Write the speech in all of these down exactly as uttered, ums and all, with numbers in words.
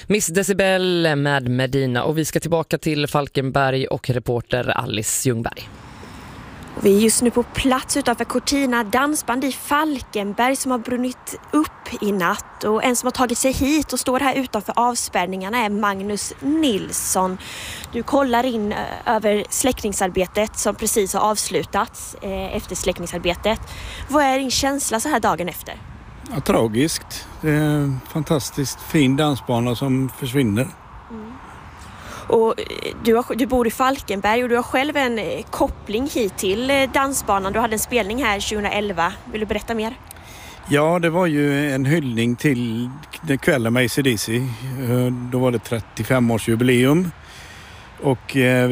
Miss Decibel med Medina, och vi ska tillbaka till Falkenberg och reporter Alice Ljungberg. Vi är just nu på plats utanför Cortina dansband i Falkenberg som har brunnit upp i natt, och en som har tagit sig hit och står här utanför avspärrningarna är Magnus Nilsson. Du kollar in över släckningsarbetet som precis har avslutats eh, efter släckningsarbetet. Vad är din känsla så här dagen efter? Ja, tragiskt. Det är en fantastiskt fin dansbana som försvinner. Mm. Och du, har, du bor i Falkenberg och du har själv en koppling hit till dansbanan. Du hade en spelning här tjugoelva. Vill du berätta mer? Ja, det var ju en hyllning till den kvällen med A C D C. Då var det trettiofem-årsjubileum. Och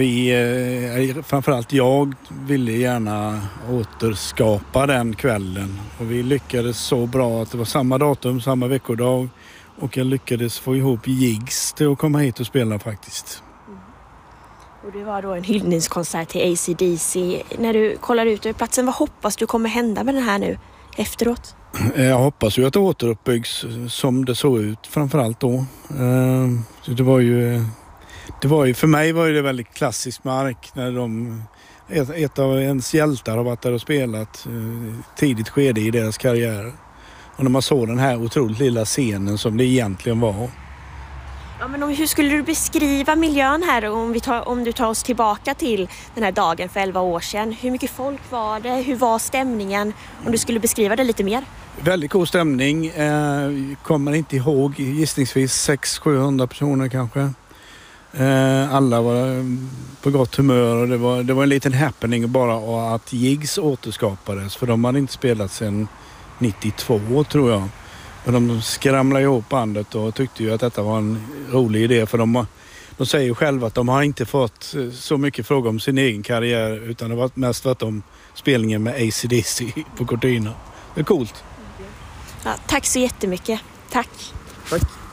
vi, framförallt jag, ville gärna återskapa den kvällen. Och vi lyckades så bra att det var samma datum, samma veckodag. Och jag lyckades få ihop gigs till att komma hit och spela faktiskt. Mm. Och det var då en hyllningskonsert till A C D C. När du kollar ut över platsen, vad hoppas du kommer hända med den här nu efteråt? Jag hoppas ju att det återuppbyggs som det såg ut framförallt då. Så det var ju, det var ju, för mig var det väldigt klassisk mark när de, ett, ett av ens hjältar har varit där och spelat tidigt skede i deras karriär. Och när man såg den här otroligt lilla scenen som det egentligen var. Ja, men om, hur skulle du beskriva miljön här om, vi tar, om du tar oss tillbaka till den här dagen för elva år sedan? Hur mycket folk var det? Hur var stämningen? Om du skulle beskriva det lite mer. Väldigt god stämning. Eh, kommer inte ihåg, gissningsvis sex till sjuhundra personer kanske. Eh, alla var på gott humör och det var, det var en liten happening bara att gigs återskapades. För de hade inte spelat sedan nittiotvå tror jag. Och de skramlade ihop bandet och tyckte ju att detta var en rolig idé. För de, de säger ju själva att de har inte fått så mycket frågor om sin egen karriär. Utan det var mest varit om spelningen med A C D C på Cortina. Det är coolt. Ja, tack så jättemycket. Tack. Tack.